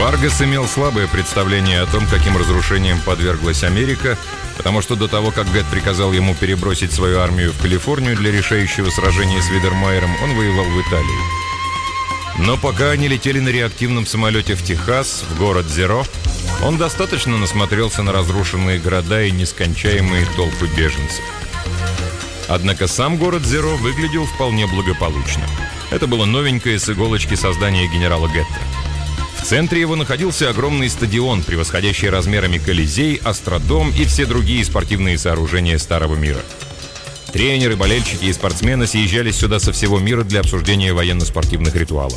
Варгас имел слабое представление о том, каким разрушениям подверглась Америка, потому что до того, как Гетт приказал ему перебросить свою армию в Калифорнию для решающего сражения с Видермайером, он воевал в Италии. Но пока они летели на реактивном самолете в Техас, в город Зеро, он достаточно насмотрелся на разрушенные города и нескончаемые толпы беженцев. Однако сам город Зеро выглядел вполне благополучно. Это было новенькое с иголочки создание генерала Гетта. В центре его находился огромный стадион, превосходящий размерами Колизей, Астродом и все другие спортивные сооружения Старого мира. Тренеры, болельщики и спортсмены съезжались сюда со всего мира для обсуждения военно-спортивных ритуалов.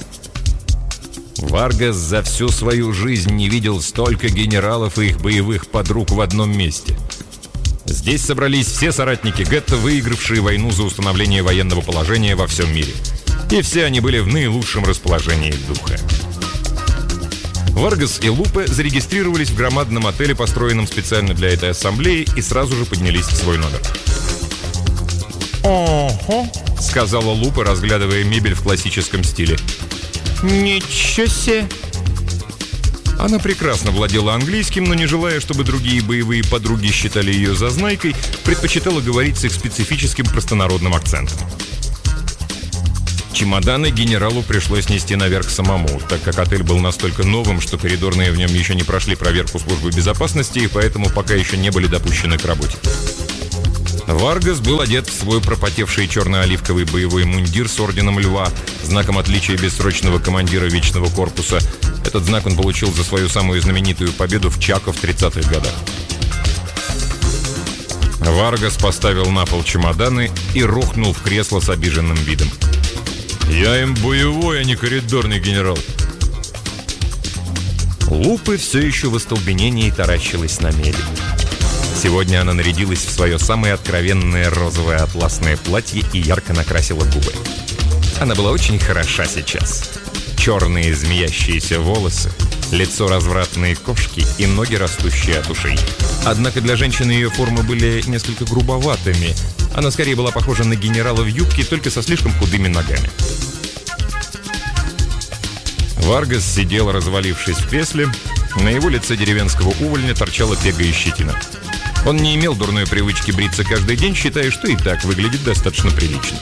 Варгас за всю свою жизнь не видел столько генералов и их боевых подруг в одном месте. Здесь собрались все соратники Гетта, выигравшие войну за установление военного положения во всем мире. И все они были в наилучшем расположении духа. Варгас и Лупе зарегистрировались в громадном отеле, построенном специально для этой ассамблеи, и сразу же поднялись в свой номер. «Ого», — сказала Лупе, разглядывая мебель в классическом стиле. «Ничего себе!» Она прекрасно владела английским, но не желая, чтобы другие боевые подруги считали ее зазнайкой, предпочитала говорить с их специфическим простонародным акцентом. Чемоданы генералу пришлось нести наверх самому, так как отель был настолько новым, что коридорные в нем еще не прошли проверку службы безопасности и поэтому пока еще не были допущены к работе. Варгас был одет в свой пропотевший черно-оливковый боевой мундир с орденом Льва, знаком отличия бессрочного командира Вечного корпуса. Этот знак он получил за свою самую знаменитую победу в Чако в 30-х годах. Варгас поставил на пол чемоданы и рухнул в кресло с обиженным видом. «Я им боевой, а не коридорный генерал». Лупе все еще в остолбенении таращилась на мебель. Сегодня она нарядилась в свое самое откровенное розовое атласное платье и ярко накрасила губы. Она была очень хороша сейчас. Черные змеящиеся волосы, лицо развратные кошки и ноги, растущие от ушей. Однако для женщины ее формы были несколько грубоватыми. Она скорее была похожа на генерала в юбке, только со слишком худыми ногами. Варгас сидел, развалившись в кресле. На его лице деревенского увольня торчала пега и щетина. Он не имел дурной привычки бриться каждый день, считая, что и так выглядит достаточно прилично.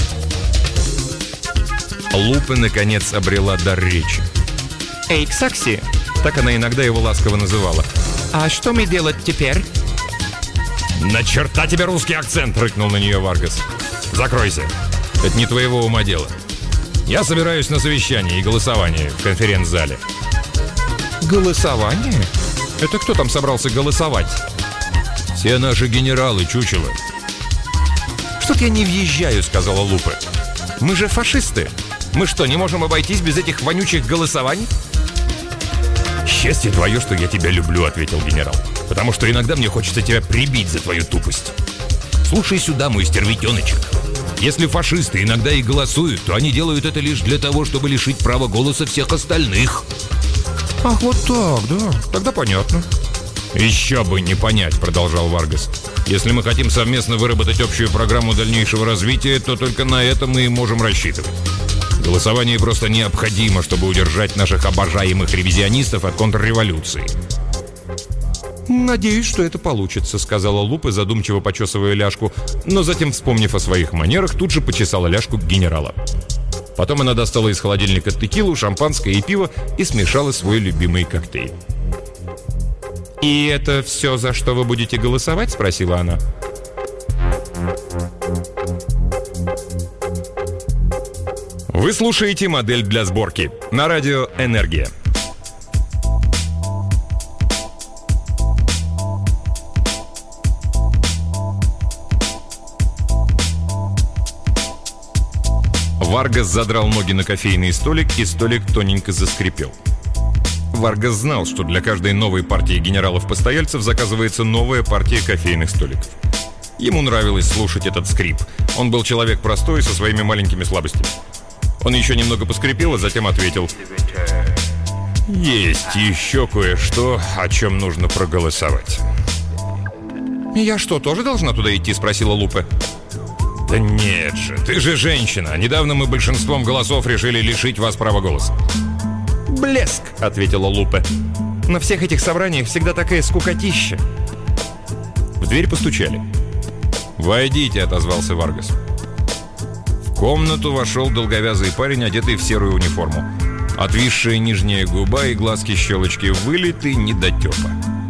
Лупе, наконец, обрела дар речи. «Эй, Ксакси!» Так она иногда его ласково называла. «А что мне делать теперь?» «На черта тебе русский акцент!» — рыкнул на нее Варгас. «Закройся! Это не твоего ума дело. Я собираюсь на совещание и голосование в конференц-зале». «Голосование? Это кто там собрался голосовать?» «Все наши генералы, чучело». «Что-то я не въезжаю», — сказала Лупе. «Мы же фашисты. Мы что, не можем обойтись без этих вонючих голосований?» «Счастье твое, что я тебя люблю», — ответил генерал. «Потому что иногда мне хочется тебя прибить за твою тупость. Слушай сюда, мой стервятеночек. Если фашисты иногда и голосуют, то они делают это лишь для того, чтобы лишить права голоса всех остальных». «Ах, вот так, да. Тогда понятно». «Еще бы не понять», — продолжал Варгас. «Если мы хотим совместно выработать общую программу дальнейшего развития, то только на это мы и можем рассчитывать. Голосование просто необходимо, чтобы удержать наших обожаемых ревизионистов от контрреволюции». «Надеюсь, что это получится», — сказала Лупе, задумчиво почесывая ляжку, но затем, вспомнив о своих манерах, тут же почесала ляжку генерала. Потом она достала из холодильника текилу, шампанское и пиво и смешала свой любимый коктейль. «И это все, за что вы будете голосовать?» — спросила она. Вы слушаете «Модель для сборки» на радио «Энергия». Варгас задрал ноги на кофейный столик, и столик тоненько заскрипел. Варгас знал, что для каждой новой партии генералов-постояльцев заказывается новая партия кофейных столиков. Ему нравилось слушать этот скрип. Он был человек простой, со своими маленькими слабостями. Он еще немного поскрипел, а затем ответил: «Есть еще кое-что, о чем нужно проголосовать». «Я что, тоже должна туда идти?» — спросила Лупе. «Да нет же, ты же женщина. Недавно мы большинством голосов решили лишить вас права голоса». «Блеск», — ответила Лупе. «На всех этих собраниях всегда такая скукотища». В дверь постучали. «Войдите», — отозвался Варгас. В комнату вошел долговязый парень, одетый в серую униформу. Отвисшая нижняя губа и глазки-щелочки, вылитый недотепа.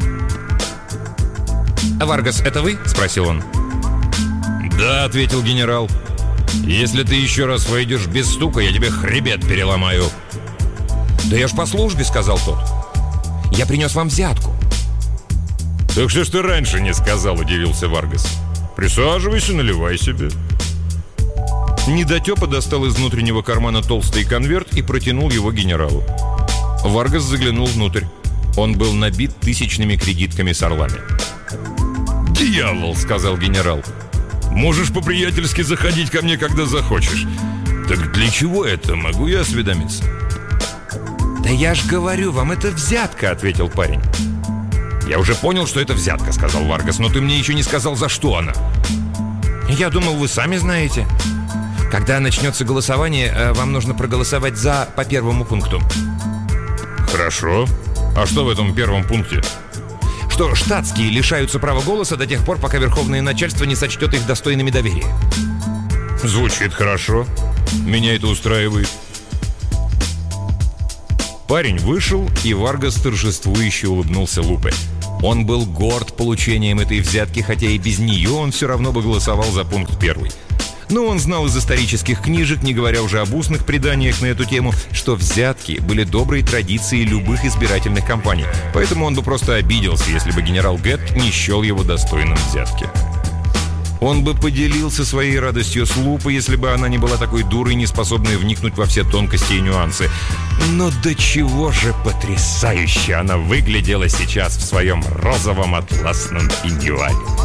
«Варгас, это вы?» — спросил он. «Да», — ответил генерал. «Если ты еще раз войдешь без стука, я тебе хребет переломаю». «Да я ж по службе», — сказал тот. «Я принес вам взятку». «Так что ж ты раньше не сказал?» — удивился Варгас. «Присаживайся, наливай себе». Недотепа достал из внутреннего кармана толстый конверт и протянул его генералу. Варгас заглянул внутрь. Он был набит тысячными кредитками с орлами. «Дьявол!» — сказал генерал. «Можешь по-приятельски заходить ко мне, когда захочешь. Так для чего это? Могу я осведомиться?» «Да я ж говорю вам, это взятка!» — ответил парень. «Я уже понял, что это взятка», — сказал Варгас, «но ты мне еще не сказал, за что она». «Я думал, вы сами знаете. Когда начнется голосование, вам нужно проголосовать «за» по первому пункту». «Хорошо. А что в этом первом пункте?» «Что штатские лишаются права голоса до тех пор, пока верховное начальство не сочтет их достойными доверия». «Звучит хорошо. Меня это устраивает». Парень вышел, и Варгас торжествующе улыбнулся Лупе. Он был горд получением этой взятки, хотя и без нее он все равно бы голосовал за пункт 1. Но он знал из исторических книжек, не говоря уже об устных преданиях на эту тему, что взятки были доброй традицией любых избирательных кампаний. Поэтому он бы просто обиделся, если бы генерал Гетт не счел его достойным взятки. Он бы поделился своей радостью с Лупой, если бы она не была такой дурой, не способной вникнуть во все тонкости и нюансы. Но до чего же потрясающе она выглядела сейчас в своем розовом атласном пеньюаре.